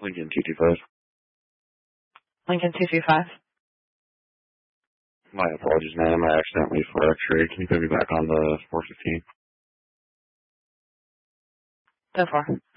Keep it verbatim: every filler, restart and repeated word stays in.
Lincoln two two five. Lincoln two two five. My apologies, ma'am. I accidentally for X-ray. Can you put me back on the four fifteen? So far.